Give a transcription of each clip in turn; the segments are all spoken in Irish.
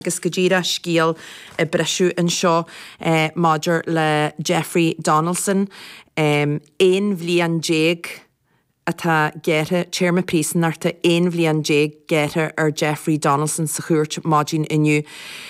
agus go ddíra scíal I breisiú an seo maidir le Jeffrey Donaldson éon bhliain déag atá géire Chairman Prísan narta éon bhliain déag géire ar Jeffrey Donaldson sa chuairt maidin inniu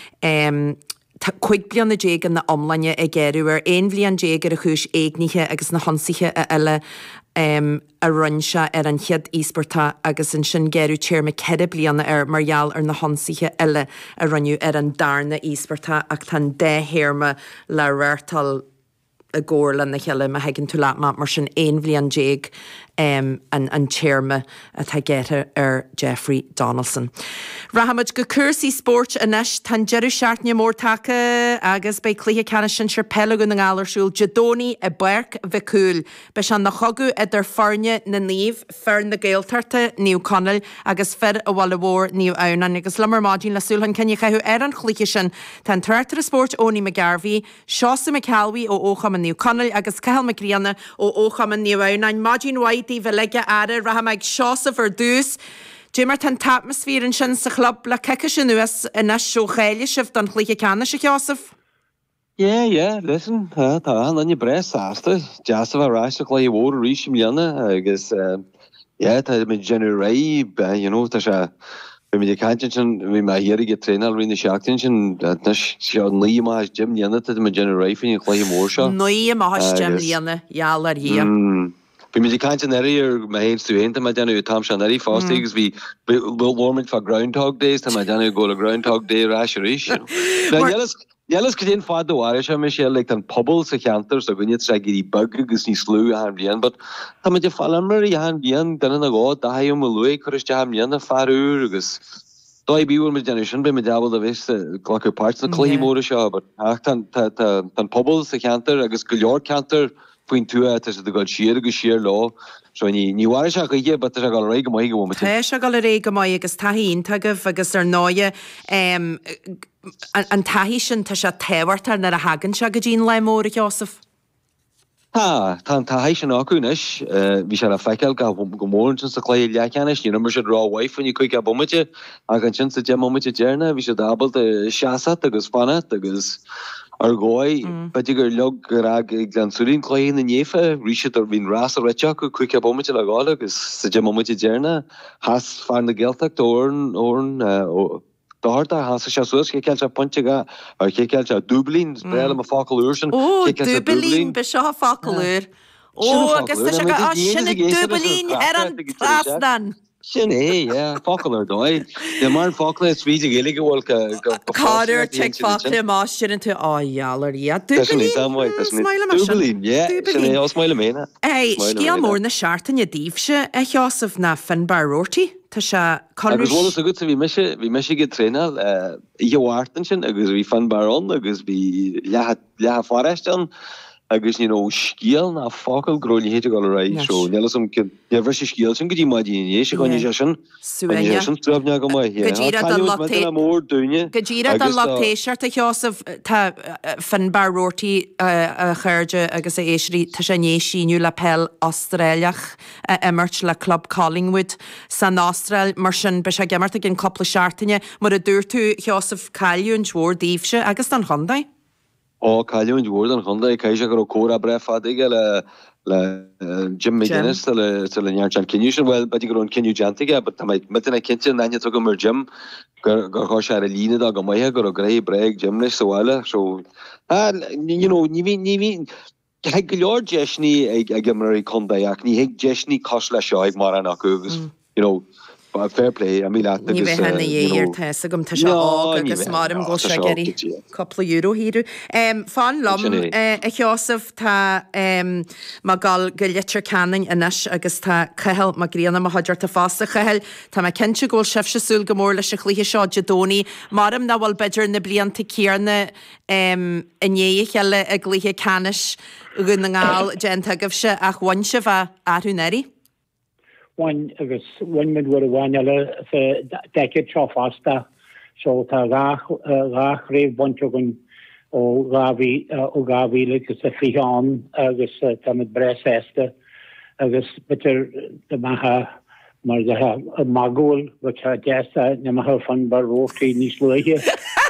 Tá chuig bliana déag an na omlainne ag géirú ar éon bhliain déag ar a chúis éagnithe agus na honsaithe a eile a runse ar an chead ísparta agus an sin géirú Chairman cead bliana ar margheall ar na honsaithe eile a runniu ar an darna ísparta ach tan déhéirme le réirtal a ggóirla na cheile a hegann tú leat mar sin éon bhliain déag an Chairman atá géire ar Jeffrey Donaldson. Rahamid go cuasaí sport inis tan jeú seaartne mór take agus bei cluiche cena sin sir pelagun na gálarsúil Jadóní a buirc bhicúil be an na chogu idir fearne na níomh fearn na Gaeltarta níú Conil agus fer a bhla mhór níú anna agus lemar mádín lasúlan cenne cheú ar an chluiche sin tan tuirtar a sport Óní McGarvey, Seosa McCalvey ó Ócham an níú Conil agus Cathal McGrianna ó Ócham an níú anna mádín White bhelige ara rahamid Seosa for dús. Jimmer tan atmosférin sin sa club le ceice sin nuas ina seo chéile sibh don chluiche cena se Seosah? Yeah, listen, tá an your breast asta. Just of a rash of clay water reach miliana, I guess, tá me generate, tá se we the contention we my here get trainer in the shark tension that should nie maar Jim Liana to the generation in clay more shot. Nie maar Jim Liana, ja lar hier. We the contention area my heads to enter my Daniel Tom Shanari fastings we will warming for groundhog days to my Daniel go to groundhog day rasherish. Jellis could in fad the warish Michelle like an pubble sa canter so when it's like the bug is ni slew hand bien but tam je falammer hand bien dan na go da hay mulwe kurish ham bien na faru agus doi be with generation be me double the west clock parts the clay motor shop but tan pubble sa canter agus gulor canter point two at the god sheer law so ni warish a ge but the gal reg mai go mo te gal reg mai agus tahin tagaf agus ar noie an tahi sin tá se tehairtar na a hagann se go dín le mór Seosah. Tá tahi sin acunis bhí se a feiceil go mór sin sa clé lechanis ní number se rá waif fan chuig a bomite a an sin sa gemomite déna bhí se dabal de seaasat agus fanat agus ar gói beti gur log rag glansúlín cléin na néfa ríise ar bhín ras a reteach go chuig a bomite le gála agus sa gemomite déna has far na geltach orn Darta has se soos ke kelcha pontiga or ke kelcha Dublin brele ma fakalursen Dublin be seo fakalur agus se ga sinnig Dublin an trasdan Sin fakalur dói de mar fakle svíide gelige wol Carter check fakle má sin tú ájalar Dublin sin osmaile ména skial mór na seaartain a dífse a Seosah na Finbar Rorty Tá se agus bhil a gut sa bhí meisi go trénal i bhhartan sin agus bhí fan barón agus bhí leatha fáreistan agus scíal na fácail gróil héite go ra so nelasm never se scíal sin go dtí maidí sé chuine sin trefne go mai mór dúine go ddíra an lactéisiart a Seosah tá Finbar Rorty a chuirde agus é éisirí tá sé nééisíú le pell Austrráileach immert le Club Collingwood san Austráil mar sin be se gemart a gin coppla seaartaine mar a dúir tú Seosah caiún dúór díobse agus an Hondaid. Caiún dúór an Hondaid caiise gur córa brefa ige le Jim McGuinness le neartjan Kinú well bet gur an Kinú jantige, but metin a kintin na tu go mar Jim gur cho se a lína a go maihe gur a gré breg Jimlis soile so ní he go leor jeisní ag gimmarí condaach ní heag jeisní cos le seoibh mar an agus fair play a mí le ní bheith hena dhéir te gom tá se agus marm go se geirí coppla euro híú. Fáin lom a Seosah tá má gal go litir canin inis agus tá cehel má gríanana a haidir tá fásta chehel tá me cinse ggóil sibh seúil go mór leis a chluthe seo Jadóní marm na bhfuil beidir na blianta céarna iné cheile a gluthe canis gunna ngáil genta agah se ach bhain se bheith athúnéirí. One mid would have won a decade shot faster. So Rach Rave Bunchogun or Gavi like a Fion, Agus Tamid Bress Esther, Agus Bitter the Maha mar magóil wat deasta na mar fan bar rótaí níos luige.